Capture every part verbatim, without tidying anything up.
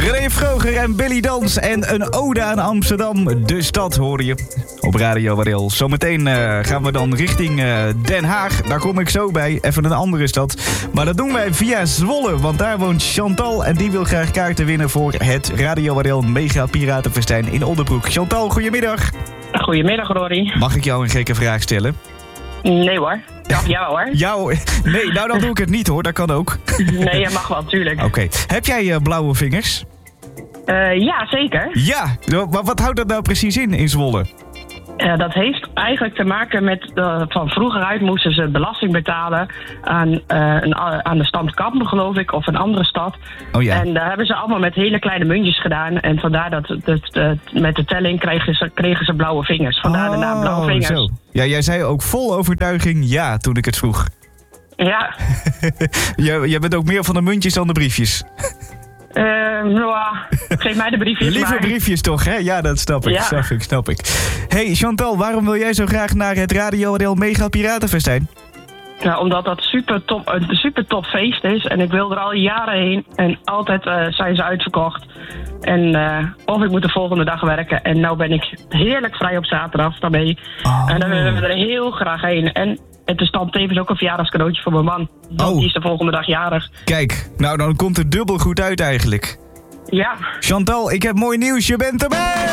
René Vroger en Billy Dans en een ode aan Amsterdam. De stad hoorde je op Radio Waddel. Zometeen uh, gaan we dan richting uh, Den Haag. Daar kom ik zo bij. Even een andere stad. Maar dat doen wij via Zwolle. Want daar woont Chantal. En die wil graag kaarten winnen voor het Radio Waddel Mega Piratenfestijn in Oldenbroek. Chantal, goedemiddag. Goedemiddag, Rory. Mag ik jou een gekke vraag stellen? Nee hoor. Ja, jou hoor. Jou? Nee, nou dan doe ik het niet hoor. Dat kan ook. Nee, dat mag wel, tuurlijk. Oké. Okay. Heb jij uh, blauwe vingers? Uh, ja, zeker. Ja, maar wat houdt dat nou precies in, in Zwolle? Uh, dat heeft eigenlijk te maken met... Uh, van vroeger uit moesten ze belasting betalen aan, uh, een, aan de stad Kampen, geloof ik, of een andere stad. Oh ja. En daar hebben ze allemaal met hele kleine muntjes gedaan. En vandaar dat, dat, dat met de telling kregen ze, kregen ze blauwe vingers. Vandaar oh, de naam blauwe vingers. Zo. Ja, jij zei ook vol overtuiging ja toen ik het vroeg. Ja. jij, jij bent ook meer van de muntjes dan de briefjes. Uh, nou, geef mij de briefjes. Liever maar... briefjes toch, hè? Ja, dat snap ik, ja. snap ik, snap ik. Hey Chantal, waarom wil jij zo graag naar het Radio Waddel Mega Piratenfestijn? Ja, omdat dat super top, een super top feest is. En ik wil er al jaren heen. En altijd uh, zijn ze uitverkocht. En uh, of ik moet de volgende dag werken. En nou ben ik heerlijk vrij op zaterdag daarmee. Oh. En dan willen we er heel graag heen. En het is dan tevens ook een verjaardagscadeautje voor mijn man. Want oh. die is de volgende dag jarig. Kijk, nou dan komt het dubbel goed uit eigenlijk. Ja. Chantal, ik heb mooi nieuws. Je bent erbij!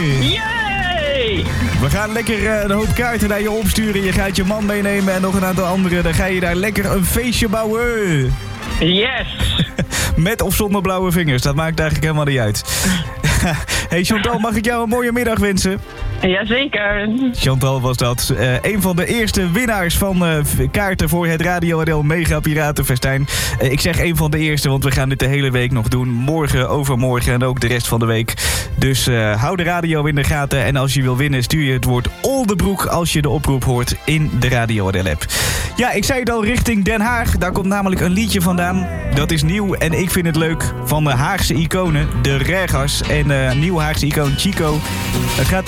Yay! We gaan lekker uh, een hoop kaarten naar je opsturen. Je gaat je man meenemen en nog een aantal anderen. Dan ga je daar lekker een feestje bouwen. Yes! Met of zonder blauwe vingers, dat maakt eigenlijk helemaal niet uit. Hey Chantal, mag ik jou een mooie middag wensen? Jazeker. Chantal was dat. Uh, een van de eerste winnaars van uh, kaarten voor het Radio Waddel Mega Piratenfestijn. Uh, ik zeg een van de eerste, want we gaan dit de hele week nog doen. Morgen, overmorgen en ook de rest van de week. Dus uh, hou de radio in de gaten. En als je wil winnen, stuur je het woord Oldenbroek als je de oproep hoort in de Radio Waddel app. Ja, ik zei het al, richting Den Haag. Daar komt namelijk een liedje vandaan. Dat is nieuw en ik vind het leuk. Van de Haagse iconen, de Regas. En uh, nieuw Haagse icoon Chico. Het gaat